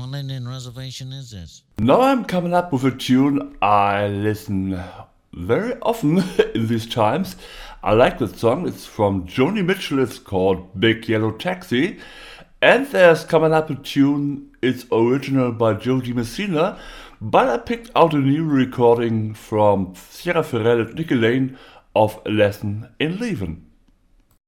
What Indian reservation is this? Now I'm coming up with a tune I listen very often in these times. I like this song. It's from Joni Mitchell. It's called Big Yellow Taxi. And there's coming up a tune. It's original by Joe Messina, but I picked out a new recording from Sierra Ferrell and Nicky Lane of Lesson in Leaving.